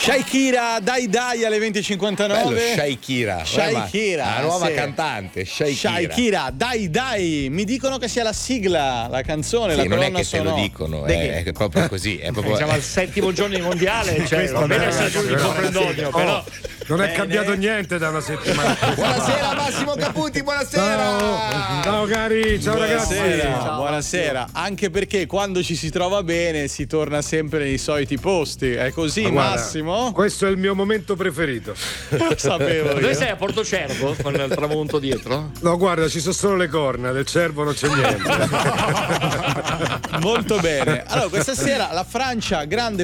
Shaikira, dai alle 20:59. Bello, Shaikira. Shaikira, la nuova sì. cantante, Shaikira. Shaikira, dai, mi dicono che sia la sigla, la canzone, Sì, la non colonna è che te sonora. lo dicono, è proprio così. È proprio... Siamo al 7° giorno di mondiale, cioè va bene essere giorno di comprendonio, però non è cambiato niente da una settimana. Buonasera Massimo Caputi, buonasera. Ciao cari, ciao ragazzi. Buonasera. Anche perché quando ci si trova bene si torna sempre nei soliti posti. È così, Guarda, Massimo? questo è il mio momento preferito. Sapevo io. dove sei, a Portocervo con il tramonto dietro? No, guarda, ci sono solo le corna, del cervo non c'è niente. Molto bene. Allora, questa sera la Francia, grande